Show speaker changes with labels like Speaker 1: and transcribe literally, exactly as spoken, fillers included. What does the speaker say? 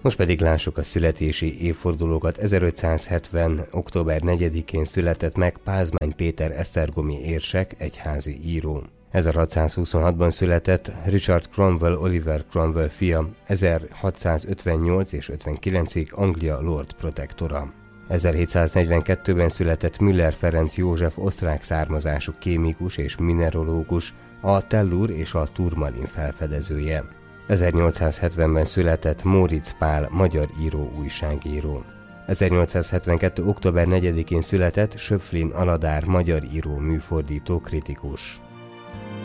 Speaker 1: Most pedig lássuk a születési évfordulókat. ezerötszázhetven. október negyedikén született meg Pázmány Péter esztergomi érsek, egyházi író. ezerhatszázhuszonhatban született Richard Cromwell, Oliver Cromwell fia, ezerhatszázötvennyolc és ötvenkilencig Anglia Lord Protektora. ezerhétszáznegyvenkettőben született Müller Ferenc József osztrák származású kémikus és mineralógus, a tellur és a turmalin felfedezője. ezernyolcszázhetvenben született Móricz Pál, magyar író, újságíró. ezernyolcszázhetvenkettő. október negyedikén született Schöpflin Aladár, magyar író, műfordító, kritikus.